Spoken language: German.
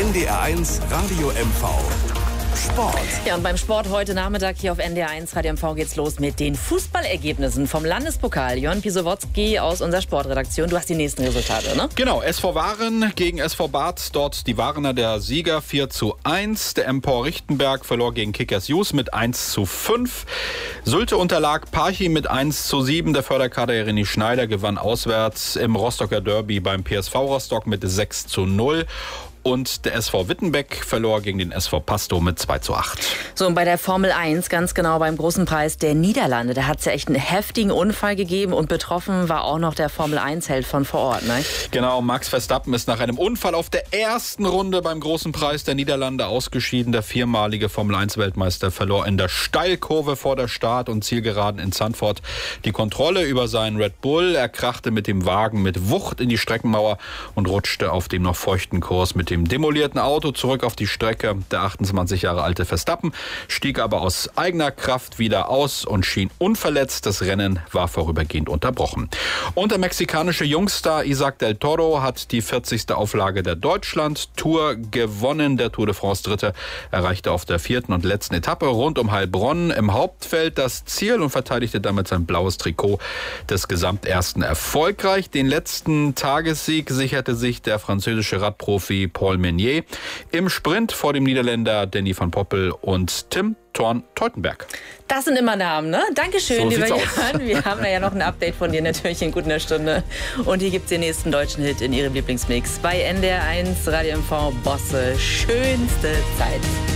NDR1 Radio MV. Sport. Ja, und beim Sport heute Nachmittag hier auf NDR1 Radio MV geht's los mit den Fußballergebnissen vom Landespokal. Jörn Pisowotzki aus unserer Sportredaktion. Du hast die nächsten Resultate, ne? Genau, SV Waren gegen SV Barth. Dort die Warener der Sieger 4:1. Der MPOR Richtenberg verlor gegen Kickers Jus mit 1:5. Sylte unterlag Parchim mit 1:7. Der Förderkader René Schneider gewann auswärts im Rostocker Derby beim PSV Rostock mit 6:0. Und der SV Wittenbeck verlor gegen den SV Pasto mit 2:8. So, und bei der Formel 1, ganz genau beim großen Preis der Niederlande, da hat es ja echt einen heftigen Unfall gegeben und betroffen war auch noch der Formel 1-Held von vor Ort, ne? Genau, Max Verstappen ist nach einem Unfall auf der ersten Runde beim großen Preis der Niederlande ausgeschieden. Der viermalige Formel 1-Weltmeister verlor in der Steilkurve vor der Start- und Zielgeraden in Zandvoort die Kontrolle über seinen Red Bull. Er krachte mit dem Wagen mit Wucht in die Streckenmauer und rutschte auf dem noch feuchten Kurs mit dem demolierten Auto zurück auf die Strecke. Der 28 Jahre alte Verstappen stieg aber aus eigener Kraft wieder aus und schien unverletzt. Das Rennen war vorübergehend unterbrochen. Und der mexikanische Jungstar Isaac del Toro hat die 40. Auflage der Deutschland-Tour gewonnen. Der Tour de France Dritte erreichte auf der 4. und letzten Etappe rund um Heilbronn im Hauptfeld das Ziel und verteidigte damit sein blaues Trikot des Gesamtersten erfolgreich. Den letzten Tagessieg sicherte sich der französische Radprofi Paul Meunier im Sprint vor dem Niederländer Danny van Poppel und Tim Thorn-Teutenberg. Das sind immer Namen, ne? Dankeschön, So lieber sieht's Jan. Wir haben ja noch ein Update von dir natürlich in guter Stunde. Und hier gibt's den nächsten deutschen Hit in ihrem Lieblingsmix bei NDR1 Radio MV Bosse. Schönste Zeit.